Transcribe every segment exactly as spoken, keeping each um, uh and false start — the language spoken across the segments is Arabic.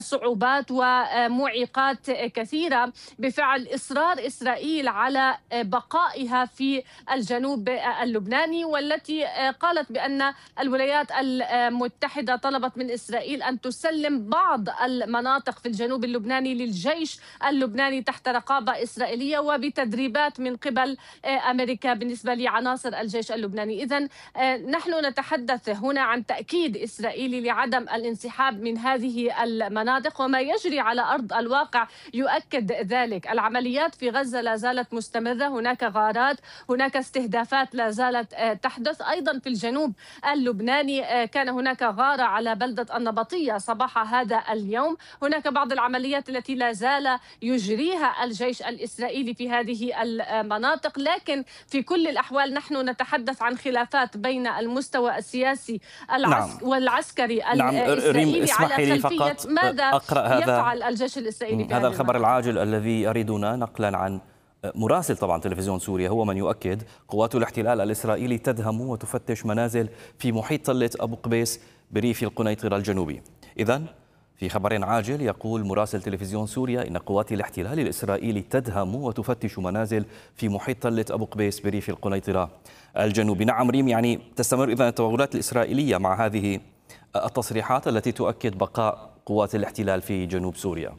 صعوبات ومعيقات كثيرة بفعل إصرار إسرائيل على بقائها في الجنوب اللبناني، والتي قالت بأن الولايات المتحدة طلبت من إسرائيل أن تسلم بعض المناطق في الجنوب اللبناني للجيش اللبناني تحت رقابة إسرائيلية وبتدريبات من قبل أمريكا بالنسبة لعناصر الجيش اللبناني. إذن نحن نتحدث هنا عن تأكيد إسرائيلي لعدم الانسحاب من هذه المناطق، وما يجري على أرض الواقع يؤكد ذلك. العمليات في غزة لا زالت مستمرة، هناك غارات، هناك استهدافات لا زالت تحدث. أيضا في الجنوب اللبناني كان هناك غارة على بلدة النبطية صباح هذا اليوم. هناك بعض العمليات التي لا زال يجريها الجيش الإسرائيلي في هذه المناطق، لكن في كل الأحوال نحن نتحدث عن خلافات بين المستوى السياسي نعم. والعسكري نعم. الإسرائيلي على لي خلفية فقط ماذا أقرأ هذا يفعل الجيش الإسرائيلي في هذا هذه الخبر المنطقة. العاجل الذي أريدنا نقلا عن مراسل طبعا تلفزيون سوريا، هو من يؤكد قوات الاحتلال الإسرائيلي تدهم وتفتش منازل في محيط تلة أبو قبيس بريف القنيطرة الجنوبي. إذن في خبر عاجل يقول مراسل تلفزيون سوريا إن قوات الاحتلال الإسرائيلي تدهم وتفتش منازل في محيط تلة أبو قبيس بريف القنيطرة الجنوبي. نعم ريم، يعني تستمر إذن التوغلات الإسرائيلية مع هذه التصريحات التي تؤكد بقاء قوات الاحتلال في جنوب سوريا.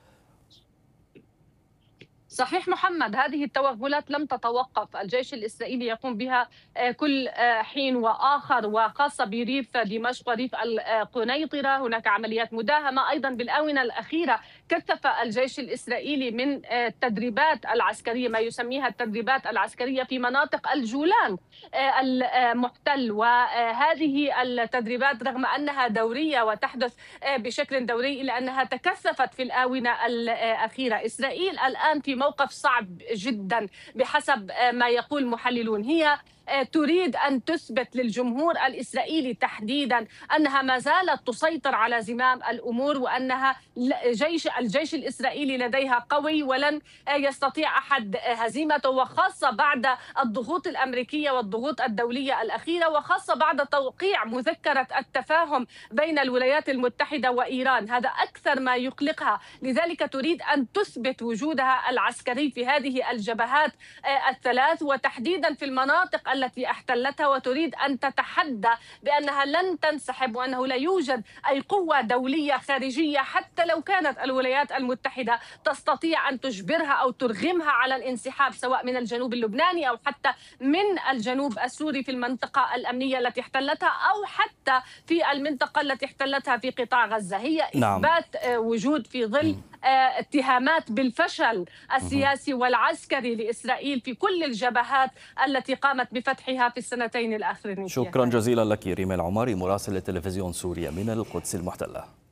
صحيح محمد، هذه التوغلات لم تتوقف، الجيش الإسرائيلي يقوم بها كل حين وآخر، وخاصة بريف دمشق وريف القنيطرة هناك عمليات مداهمة. أيضا بالآونة الأخيرة كثف الجيش الإسرائيلي من التدريبات العسكرية، ما يسميها التدريبات العسكرية في مناطق الجولان المحتل. وهذه التدريبات رغم أنها دورية وتحدث بشكل دوري إلا أنها تكثفت في الآونة الأخيرة. إسرائيل الآن في موقف صعب جدا بحسب ما يقول محللون. هي تريد أن تثبت للجمهور الإسرائيلي تحديدا أنها ما زالت تسيطر على زمام الأمور، وأنها جيش الجيش الإسرائيلي لديها قوي ولن يستطيع أحد هزيمته، وخاصة بعد الضغوط الأمريكية والضغوط الدولية الأخيرة، وخاصة بعد توقيع مذكرة التفاهم بين الولايات المتحدة وإيران. هذا أكثر ما يقلقها، لذلك تريد أن تثبت وجودها العسكري في هذه الجبهات الثلاث، وتحديدا في المناطق التي احتلتها، وتريد أن تتحدى بأنها لن تنسحب، وأنه لا يوجد أي قوة دولية خارجية حتى لو كانت الولايات المتحدة تستطيع أن تجبرها أو ترغمها على الانسحاب، سواء من الجنوب اللبناني أو حتى من الجنوب السوري في المنطقة الأمنية التي احتلتها، أو حتى في المنطقة التي احتلتها في قطاع غزة. هي إثبات نعم. وجود في ظل اتهامات بالفشل السياسي والعسكري لإسرائيل في كل الجبهات التي قامت بفتحها في السنتين الأخيرتين. شكرا جزيلا لك ريم العماري، مراسلة تلفزيون سوريا من القدس المحتلة.